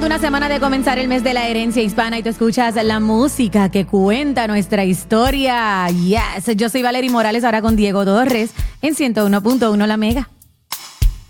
menos de una semana de comenzar el mes de la herencia hispana y tú escuchas la música que cuenta nuestra historia. Yes, yo soy Valerie Morales, ahora con Diego Torres en 101.1 La Mega.